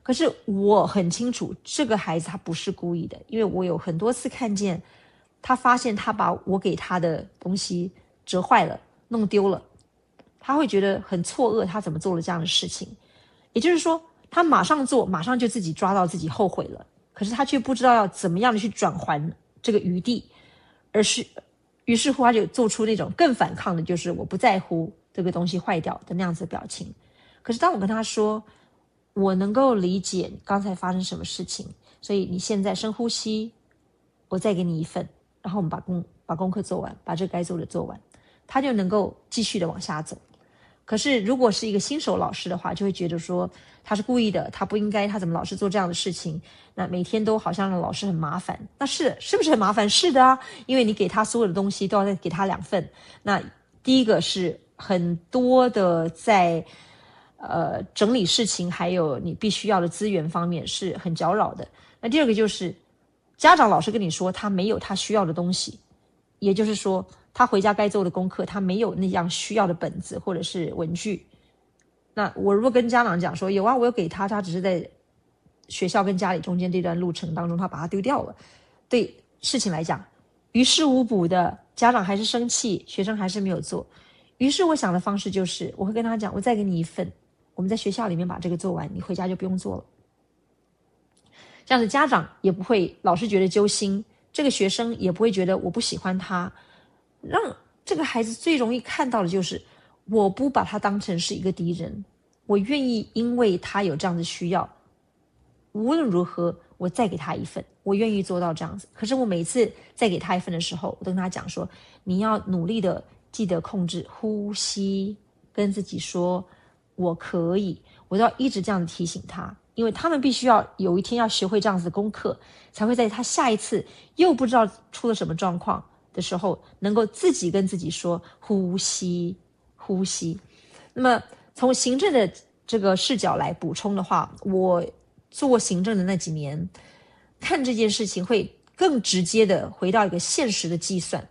可是我很清楚这个孩子他不是故意的，因为我有很多次看见他发现他把我给他的东西折坏了弄丢了，他会觉得很错愕，他怎么做了这样的事情。也就是说他马上做，马上就自己抓到自己后悔了，可是他却不知道要怎么样的去转还这个余地，于是乎他就做出那种更反抗的，就是我不在乎这个东西坏掉的那样子的表情。可是当我跟他说我能够理解刚才发生什么事情，所以你现在深呼吸，我再给你一份，然后我们把功课做完，把这该做的做完，他就能够继续的往下走。可是如果是一个新手老师的话，就会觉得说他是故意的，他不应该，他怎么老是做这样的事情，那每天都好像让老师很麻烦。那是不是很麻烦？是的啊，因为你给他所有的东西都要再给他2份。那第一个是很多的在整理事情还有你必须要的资源方面是很搅扰的。那第二个就是家长老师跟你说他没有他需要的东西，也就是说他回家该做的功课他没有那样需要的本子或者是文具。那我如果跟家长讲说有啊，我有给他，他只是在学校跟家里中间这段路程当中他把它丢掉了，对事情来讲于事无补的，家长还是生气，学生还是没有做。于是我想的方式就是我会跟他讲，我再给你一份，我们在学校里面把这个做完，你回家就不用做了。这样子家长也不会老是觉得揪心，这个学生也不会觉得我不喜欢他。让这个孩子最容易看到的就是我不把他当成是一个敌人，我愿意因为他有这样的需要，无论如何我再给他一份，我愿意做到这样子。可是我每次再给他一份的时候，我都跟他讲说你要努力的记得控制呼吸，跟自己说我可以，我都要一直这样子提醒他，因为他们必须要有一天要学会这样子的功课，才会在他下一次又不知道出了什么状况的时候能够自己跟自己说呼吸呼吸。那么从行政的这个视角来补充的话，我做行政的那几年看这件事情会更直接的回到一个现实的计算，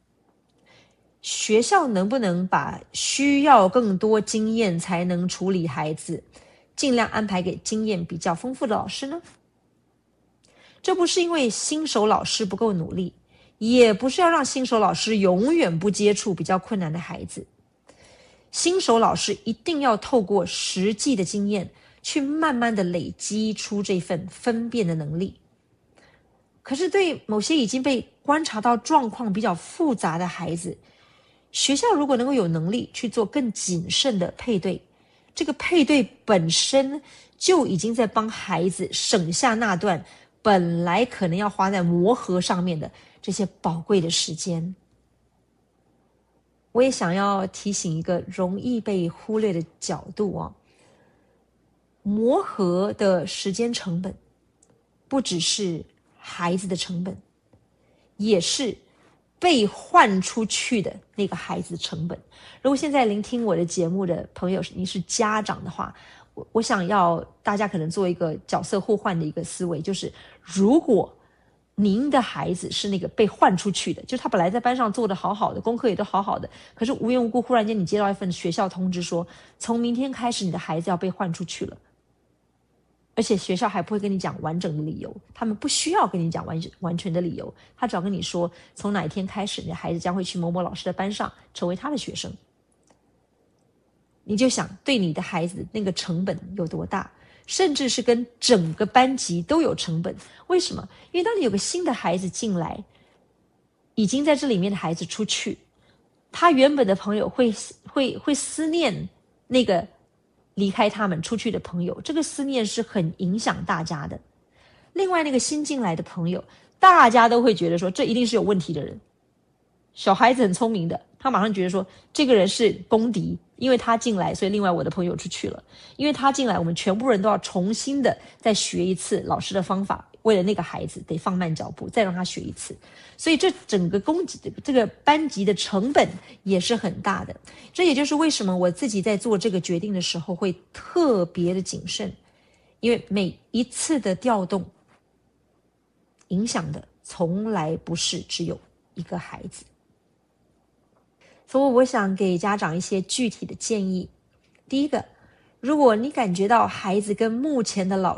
学校能不能把需要更多经验才能处理孩子尽量安排给经验比较丰富的老师呢？这不是因为新手老师不够努力，也不是要让新手老师永远不接触比较困难的孩子。新手老师一定要透过实际的经验去慢慢的累积出这份分辨的能力。可是对某些已经被观察到状况比较复杂的孩子，学校如果能够有能力去做更谨慎的配对，这个配对本身就已经在帮孩子省下那段本来可能要花在磨合上面的这些宝贵的时间。我也想要提醒一个容易被忽略的角度哦，磨合的时间成本不只是孩子的成本，也是被换出去的那个孩子的成本。如果现在聆听我的节目的朋友你是家长的话，我想要大家可能做一个角色互换的一个思维，就是如果您的孩子是那个被换出去的，就是他本来在班上做得好好的，功课也都好好的，可是无缘无故忽然间你接到一份学校通知说从明天开始你的孩子要被换出去了，而且学校还不会跟你讲完整的理由，他们不需要跟你讲完全的理由，他只要跟你说从哪一天开始你的孩子将会去某某老师的班上成为他的学生。你就想对你的孩子那个成本有多大，甚至是跟整个班级都有成本。为什么？因为当你有个新的孩子进来，已经在这里面的孩子出去，他原本的朋友会思念那个离开他们出去的朋友，这个思念是很影响大家的。另外那个新进来的朋友，大家都会觉得说这一定是有问题的人。小孩子很聪明的，他马上觉得说这个人是公敌，因为他进来所以另外我的朋友出去了，因为他进来我们全部人都要重新的再学一次老师的方法，为了那个孩子得放慢脚步再让他学一次，所以这整个这个班级的成本也是很大的。这也就是为什么我自己在做这个决定的时候会特别的谨慎，因为每一次的调动影响的从来不是只有一个孩子。所以我想给家长一些具体的建议。第一个，如果你感觉到孩子跟目前的老